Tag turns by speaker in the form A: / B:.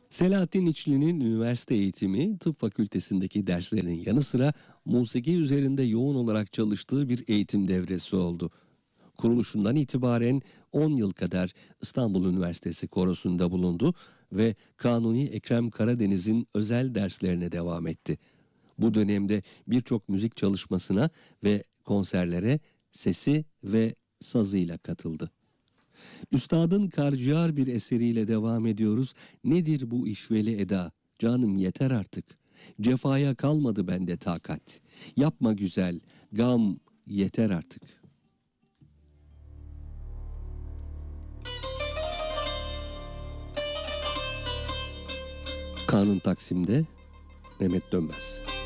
A: Selahattin İçli'nin üniversite eğitimi, tıp fakültesindeki derslerinin yanı sıra musiki üzerinde yoğun olarak çalıştığı bir eğitim devresi oldu. Kuruluşundan itibaren 10 yıl kadar İstanbul Üniversitesi Korosu'nda bulundu ve Kanuni Ekrem Karadeniz'in özel derslerine devam etti. Bu dönemde birçok müzik çalışmasına ve konserlere sesi ve sazıyla katıldı. Üstadın karciğer bir eseriyle devam ediyoruz. Nedir bu işveli eda? Canım yeter artık. Cefaya kalmadı bende takat. Yapma güzel, gam yeter artık. Kanun Taksim'de Mehmet Dönmez.